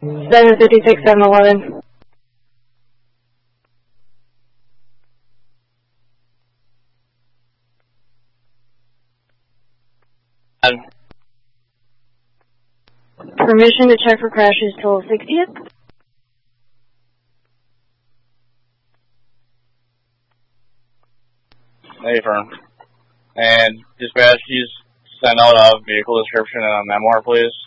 756, 711. Permission to check for crashes till 60th. Affirm. And dispatch, please send out a vehicle description and a memoir, please.